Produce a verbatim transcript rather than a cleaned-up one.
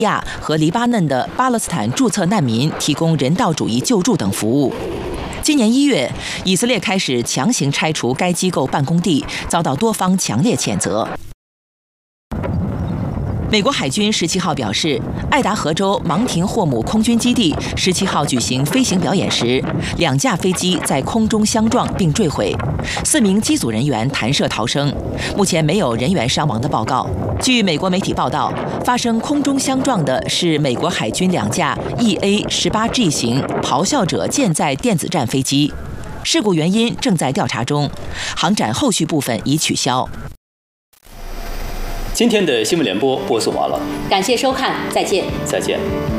亚和黎巴嫩的巴勒斯坦注册难民提供人道主义救助等服务。今年一月，以色列开始强行拆除该机构办公地，遭到多方强烈谴责。美国海军十七号表示，爱达荷州芒廷霍姆空军基地十七号举行飞行表演时，两架飞机在空中相撞并坠毁，四名机组人员弹射逃生，目前没有人员伤亡的报告。据美国媒体报道，发生空中相撞的是美国海军两架 E A 十八 G 型咆哮者舰载电子战飞机，事故原因正在调查中，航展后续部分已取消。 今天的新闻联播播送完了， 感谢收看，再见。 再见。